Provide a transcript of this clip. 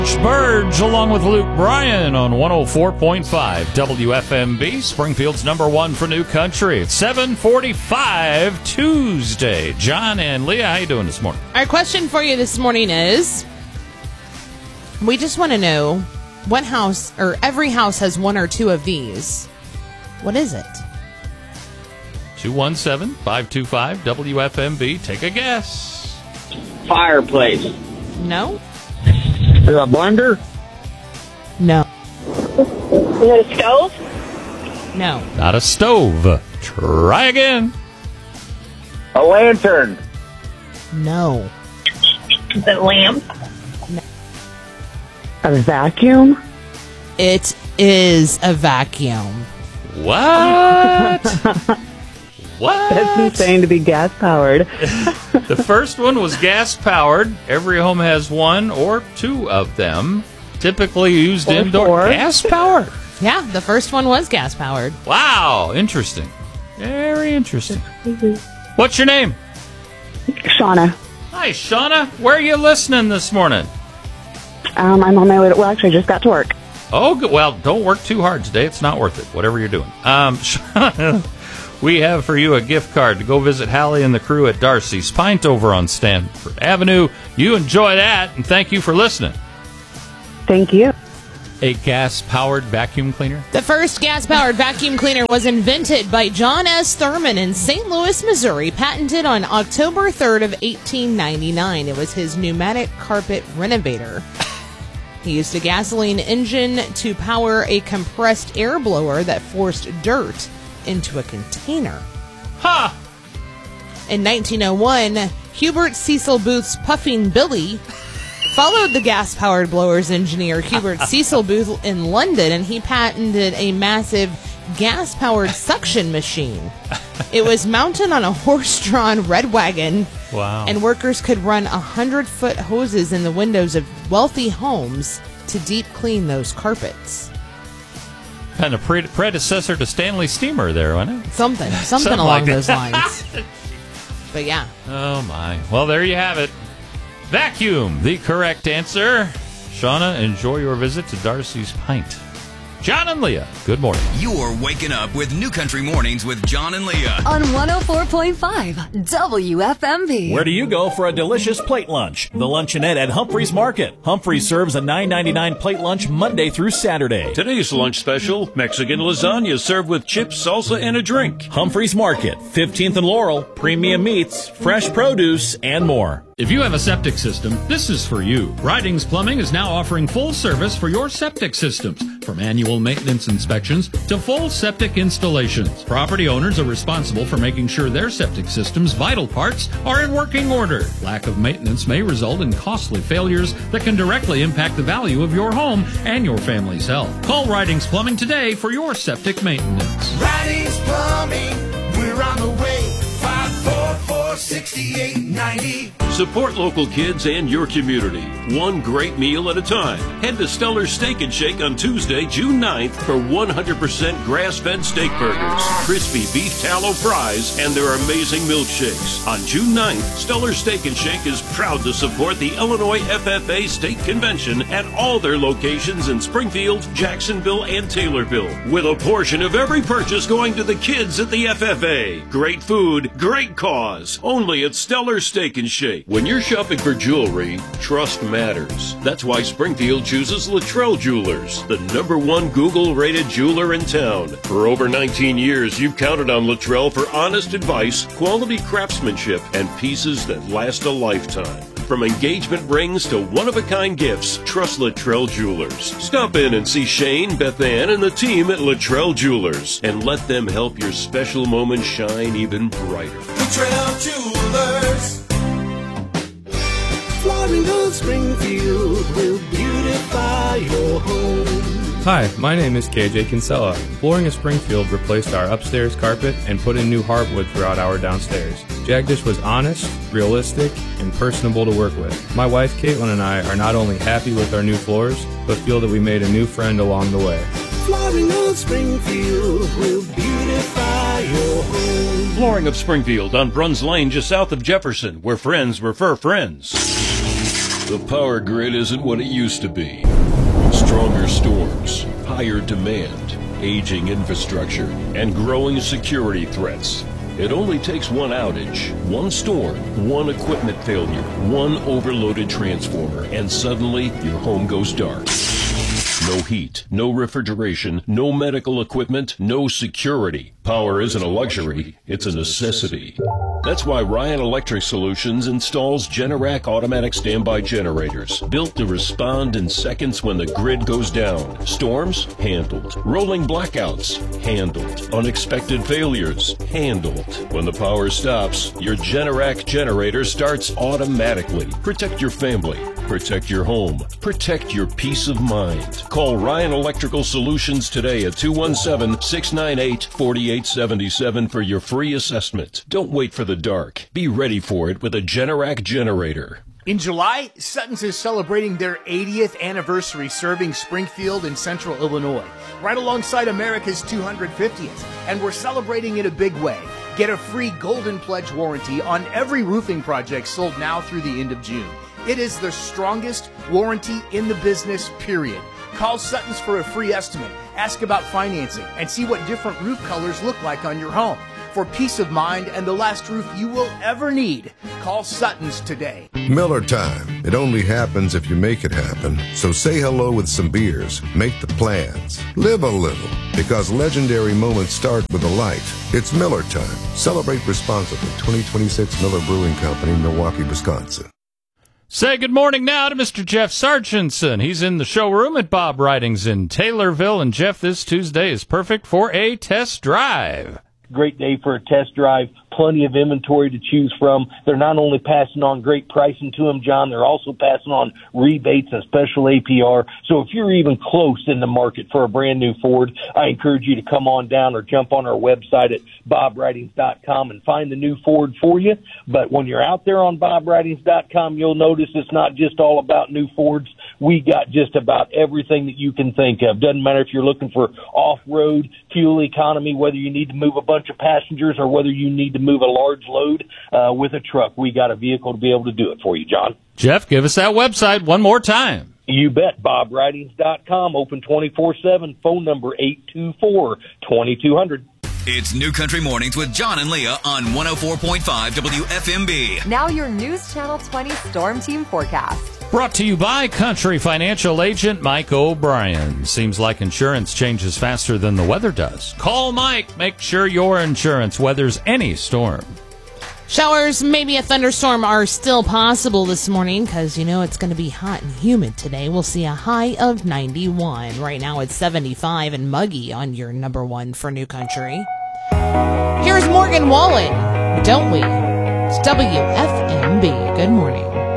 Burge along with Luke Bryan on 104.5 WFMB, Springfield's number one for new country. It's 7:45 Tuesday. John and Leah, how you doing this morning? Our question for you this morning is, we just want to know what house, or every house has one or two of these. What is it? 217-525 WFMB. Take a guess. Fireplace. No? Is it a blender? No. Is it a stove? No. Not a stove. Try again. A lantern. No. Is it a lamp? A vacuum? It is a vacuum. What? What? That's insane to be gas powered. The first one was gas-powered. Every home has one or two of them. Typically used Or indoor. four. Gas-powered. Yeah, the first one was gas-powered. Wow. Interesting. Very interesting. What's your name? Shauna. Hi, Shauna. Where are you listening this morning? I'm on my way to, well, actually, I just got to work. Oh, good. Well, don't work too hard today. It's not worth it, whatever you're doing. Shauna, we have for you a gift card to go visit Hallie and the crew at Darcy's Pint over on Stanford Avenue. You enjoy that, and thank you for listening. Thank you. A gas-powered vacuum cleaner? The first gas-powered vacuum cleaner was invented by John S. Thurman in St. Louis, Missouri, patented on October 3rd of 1899. It was his pneumatic carpet renovator. He used a gasoline engine to power a compressed air blower that forced dirt into a container. Ha! In 1901, Hubert Cecil Booth's Puffing Billy followed the gas-powered blower's engineer Hubert Cecil Booth in London, and he patented a massive gas-powered suction machine. It was mounted on a horse-drawn red wagon, Wow. and workers could run 100-foot hoses in the windows of wealthy homes to deep clean those carpets. Kind of predecessor to Stanley Steamer there, wasn't it? Something Something along like those that. lines. But yeah. Oh, my. Well, there you have it. Vacuum, the correct answer. Shauna, enjoy your visit to Darcy's Pint. John and Leah, good morning. You're waking up with New Country Mornings with John and Leah. On 104.5 WFMB. Where do you go for a delicious plate lunch? The Luncheonette at Humphreys Market. Humphreys serves a $9.99 plate lunch Monday through Saturday. Today's lunch special, Mexican lasagna served with chips, salsa, and a drink. Humphreys Market, 15th and Laurel, premium meats, fresh produce, and more. If you have a septic system, this is for you. Ridings Plumbing is now offering full service for your septic systems, from annual maintenance inspections to full septic installations. Property owners are responsible for making sure their septic system's vital parts are in working order. Lack of maintenance may result in costly failures that can directly impact the value of your home and your family's health. Call Ridings Plumbing today for your septic maintenance. Ridings Plumbing, we're on the way. 544-6890. Support local kids and your community. One great meal at a time. Head to Stellar's Steak and Shake on Tuesday, June 9th for 100% grass-fed steak burgers, crispy beef tallow fries, and their amazing milkshakes. On June 9th, Stellar's Steak and Shake is proud to support the Illinois FFA State Convention at all their locations in Springfield, Jacksonville, and Taylorville, with a portion of every purchase going to the kids at the FFA. Great food, great cause. Only at Stellar's Steak and Shake. When you're shopping for jewelry, trust matters. That's why Springfield chooses Luttrell Jewelers, the #1 Google-rated jeweler in town. For over 19 years, you've counted on Luttrell for honest advice, quality craftsmanship, and pieces that last a lifetime. From engagement rings to one-of-a-kind gifts, trust Luttrell Jewelers. Stop in and see Shane, Beth Ann, and the team at Luttrell Jewelers, and let them help your special moment shine even brighter. Luttrell Jewelers. Flooring of Springfield will beautify your home. Hi, my name is KJ Kinsella. Flooring of Springfield replaced our upstairs carpet and put in new hardwood throughout our downstairs. Jagdish was honest, realistic, and personable to work with. My wife Caitlin and I are not only happy with our new floors, but feel that we made a new friend along the way. Flooring of Springfield will beautify your home. Flooring of Springfield on Bruns Lane, just south of Jefferson, where friends refer friends. The power grid isn't what it used to be. Stronger storms, higher demand, aging infrastructure, and growing security threats. It only takes one outage, one storm, one equipment failure, one overloaded transformer, and suddenly your home goes dark. No heat, no refrigeration, no medical equipment, no security. Power isn't a luxury, it's a necessity. That's why Ryan Electric Solutions installs Generac automatic standby generators, built to respond in seconds when the grid goes down. Storms? Handled. Rolling blackouts? Handled. Unexpected failures? Handled. When the power stops, your Generac generator starts automatically. Protect your family. Protect your home. Protect your peace of mind. Call Ryan Electrical Solutions today at 217-698-4877 for your free assessment. Don't wait for the dark. Be ready for it with a Generac generator. In July, Sutton's is celebrating their 80th anniversary serving Springfield and Central Illinois, right alongside America's 250th. And we're celebrating in a big way. Get a free Golden Pledge warranty on every roofing project sold now through the end of June. It is the strongest warranty in the business, period. Call Sutton's for a free estimate, ask about financing, and see what different roof colors look like on your home. For peace of mind and the last roof you will ever need, call Sutton's today. Miller time. It only happens if you make it happen. So say hello with some beers. Make the plans. Live a little. Because legendary moments start with a light. It's Miller time. Celebrate responsibly. 2026 Miller Brewing Company, Milwaukee, Wisconsin. Say good morning now to Mr. Jeff Sargentson. He's in the showroom at Bob Writings in Taylorville. And Jeff, this Tuesday is perfect for a test drive. Great day for a test drive. Plenty of inventory to choose from. They're not only passing on great pricing to them, John, they're also passing on rebates and special APR. So if you're even close in the market for a brand new Ford, I encourage you to come on down or jump on our website at bobwritings.com and find the new Ford for you. But when you're out there on bobwritings.com, you'll notice it's not just all about new Fords. We got just about everything that you can think of. Doesn't matter if you're looking for off-road, fuel economy, whether you need to move a bunch of passengers or whether you need to move a large load with a truck. We got a vehicle to be able to do it for you, John. Jeff, give us that website one more time. You bet. BobWritings.com, open 24/7, phone number 824-2200. It's New Country Mornings with John and Leah on 104.5 WFMB. Now your News Channel 20 Storm Team forecast. Brought to you by Country Financial Agent Mike O'Brien. Seems like insurance changes faster than the weather does. Call Mike. Make sure your insurance weathers any storm. Showers, maybe a thunderstorm, are still possible this morning because, it's going to be hot and humid today. We'll see a high of 91. Right now it's 75 and muggy on your number one for New Country. Here's Morgan Wallen. Don't we? It's WFMB. Good morning.